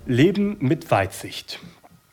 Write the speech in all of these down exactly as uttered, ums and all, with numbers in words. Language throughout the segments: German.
Leben mit Weitsicht.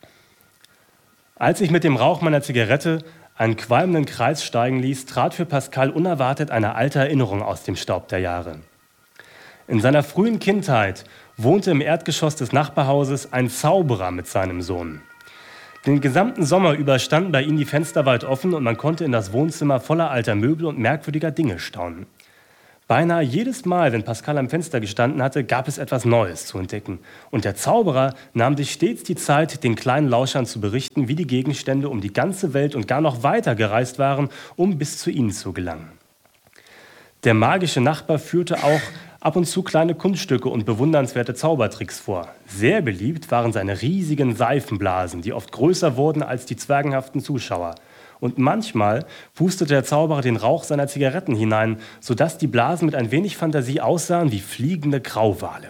Als ich mit dem Rauch meiner Zigarette einen qualmenden Kreis steigen ließ, trat für Pascal unerwartet eine alte Erinnerung aus dem Staub der Jahre. In seiner frühen Kindheit wohnte im Erdgeschoss des Nachbarhauses ein Zauberer mit seinem Sohn. Den gesamten Sommer über standen bei ihnen die Fenster weit offen und man konnte in das Wohnzimmer voller alter Möbel und merkwürdiger Dinge staunen. Beinahe jedes Mal, wenn Pascal am Fenster gestanden hatte, gab es etwas Neues zu entdecken. Und der Zauberer nahm sich stets die Zeit, den kleinen Lauschern zu berichten, wie die Gegenstände um die ganze Welt und gar noch weiter gereist waren, um bis zu ihnen zu gelangen. Der magische Nachbar führte auch ab und zu kleine Kunststücke und bewundernswerte Zaubertricks vor. Sehr beliebt waren seine riesigen Seifenblasen, die oft größer wurden als die zwergenhaften Zuschauer. Und manchmal pustete der Zauberer den Rauch seiner Zigaretten hinein, sodass die Blasen mit ein wenig Fantasie aussahen wie fliegende Grauwale.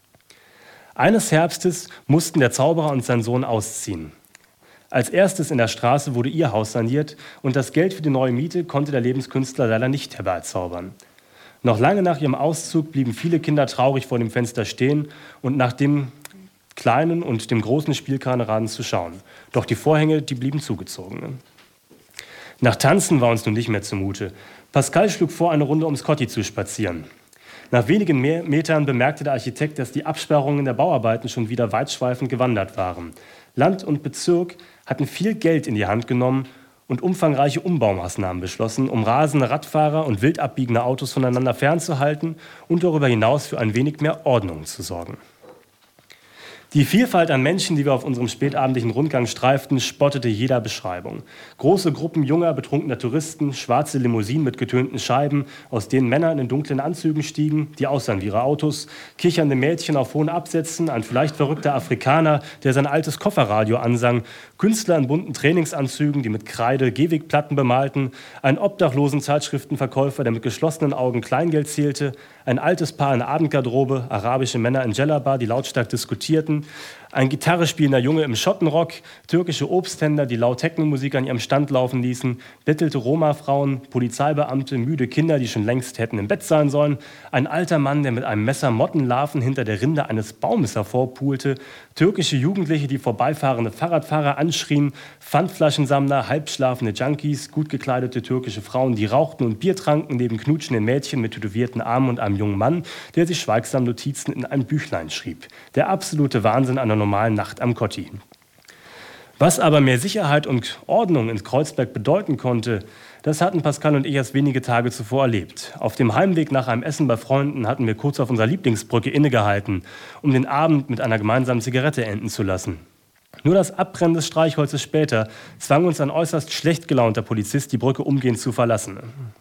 Eines Herbstes mussten der Zauberer und sein Sohn ausziehen. Als erstes in der Straße wurde ihr Haus saniert und das Geld für die neue Miete konnte der Lebenskünstler leider nicht herbeizaubern. Noch lange nach ihrem Auszug blieben viele Kinder traurig vor dem Fenster stehen und nach dem kleinen und dem großen Spielkameraden zu schauen. Doch die Vorhänge, die blieben zugezogen. Nach Tanzen war uns nun nicht mehr zumute. Pascal schlug vor, eine Runde ums Kotti zu spazieren. Nach wenigen Metern bemerkte der Architekt, dass die Absperrungen der Bauarbeiten schon wieder weitschweifend gewandert waren. Land und Bezirk hatten viel Geld in die Hand genommen und umfangreiche Umbaumaßnahmen beschlossen, um rasende Radfahrer und wild abbiegende Autos voneinander fernzuhalten und darüber hinaus für ein wenig mehr Ordnung zu sorgen. Die Vielfalt an Menschen, die wir auf unserem spätabendlichen Rundgang streiften, spottete jeder Beschreibung. Große Gruppen junger, betrunkener Touristen, schwarze Limousinen mit getönten Scheiben, aus denen Männer in den dunklen Anzügen stiegen, die aussahen wie ihre Autos, kichernde Mädchen auf hohen Absätzen, ein vielleicht verrückter Afrikaner, der sein altes Kofferradio ansang, Künstler in bunten Trainingsanzügen, die mit Kreide Gehwegplatten bemalten, ein obdachlosen Zeitschriftenverkäufer, der mit geschlossenen Augen Kleingeld zählte, ein altes Paar in Abendgarderobe, arabische Männer in Djellaba, die lautstark diskutierten, ein Gitarre spielender Junge im Schottenrock, türkische Obsthändler, die laut Techno-Musik an ihrem Stand laufen ließen, bettelte Roma-Frauen, Polizeibeamte, müde Kinder, die schon längst hätten im Bett sein sollen, ein alter Mann, der mit einem Messer Mottenlarven hinter der Rinde eines Baumes hervorpulte, türkische Jugendliche, die vorbeifahrende Fahrradfahrer anschrien, Pfandflaschensammler, halbschlafende Junkies, gut gekleidete türkische Frauen, die rauchten und Bier tranken, neben knutschenden Mädchen mit tätowierten Armen und einem jungen Mann, der sich schweigsam Notizen in ein Büchlein schrieb. Der absolute Wahnsinn einer normalen Nacht am Kotti. Was aber mehr Sicherheit und Ordnung in Kreuzberg bedeuten konnte, das hatten Pascal und ich erst wenige Tage zuvor erlebt. Auf dem Heimweg nach einem Essen bei Freunden hatten wir kurz auf unserer Lieblingsbrücke innegehalten, um den Abend mit einer gemeinsamen Zigarette enden zu lassen. Nur das Abbrennen des Streichholzes später zwang uns ein äußerst schlecht gelaunter Polizist, die Brücke umgehend zu verlassen.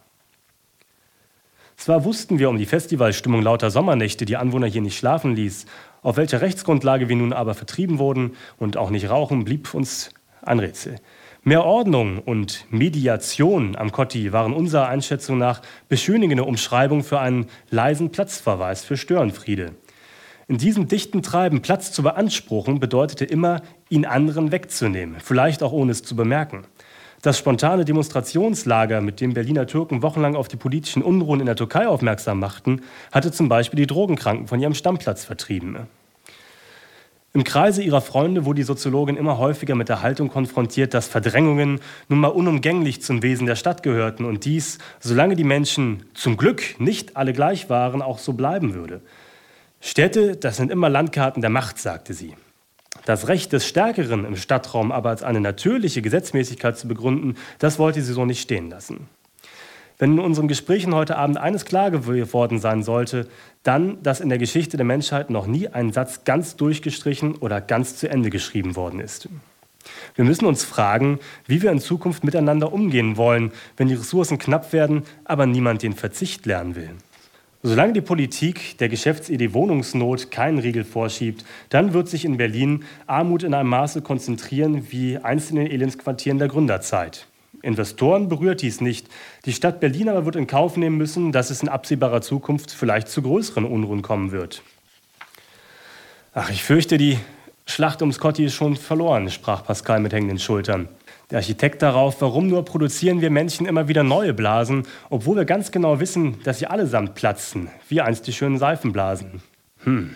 Zwar wussten wir um die Festivalstimmung lauter Sommernächte, die Anwohner hier nicht schlafen ließ, auf welcher Rechtsgrundlage wir nun aber vertrieben wurden und auch nicht rauchen, blieb uns ein Rätsel. Mehr Ordnung und Mediation am Kotti waren unserer Einschätzung nach beschönigende Umschreibung für einen leisen Platzverweis für Störenfriede. In diesem dichten Treiben Platz zu beanspruchen bedeutete immer, ihn anderen wegzunehmen, vielleicht auch ohne es zu bemerken. Das spontane Demonstrationslager, mit dem Berliner Türken wochenlang auf die politischen Unruhen in der Türkei aufmerksam machten, hatte zum Beispiel die Drogenkranken von ihrem Stammplatz vertrieben. Im Kreise ihrer Freunde wurde die Soziologin immer häufiger mit der Haltung konfrontiert, dass Verdrängungen nun mal unumgänglich zum Wesen der Stadt gehörten und dies, solange die Menschen zum Glück nicht alle gleich waren, auch so bleiben würde. Städte, das sind immer Landkarten der Macht, sagte sie. Das Recht des Stärkeren im Stadtraum aber als eine natürliche Gesetzmäßigkeit zu begründen, das wollte sie so nicht stehen lassen. Wenn in unseren Gesprächen heute Abend eines klar geworden sein sollte, dann, dass in der Geschichte der Menschheit noch nie ein Satz ganz durchgestrichen oder ganz zu Ende geschrieben worden ist. Wir müssen uns fragen, wie wir in Zukunft miteinander umgehen wollen, wenn die Ressourcen knapp werden, aber niemand den Verzicht lernen will. Solange die Politik der Geschäftsidee Wohnungsnot keinen Riegel vorschiebt, dann wird sich in Berlin Armut in einem Maße konzentrieren wie einst in den Elendsquartieren der Gründerzeit. Investoren berührt dies nicht. Die Stadt Berlin aber wird in Kauf nehmen müssen, dass es in absehbarer Zukunft vielleicht zu größeren Unruhen kommen wird. Ach, ich fürchte, die Schlacht ums Kotti ist schon verloren, sprach Pascal mit hängenden Schultern. Der Architekt darauf, warum nur produzieren wir Menschen immer wieder neue Blasen, obwohl wir ganz genau wissen, dass sie allesamt platzen, wie einst die schönen Seifenblasen. Hm.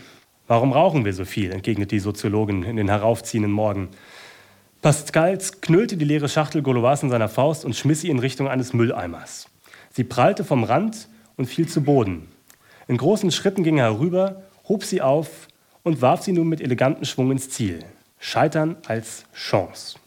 Warum rauchen wir so viel?, entgegnet die Soziologin in den heraufziehenden Morgen. Pascal knüllte die leere Schachtel Gauloise in seiner Faust und schmiss sie in Richtung eines Mülleimers. Sie prallte vom Rand und fiel zu Boden. In großen Schritten ging er herüber, hob sie auf und warf sie nun mit elegantem Schwung ins Ziel. Scheitern als Chance.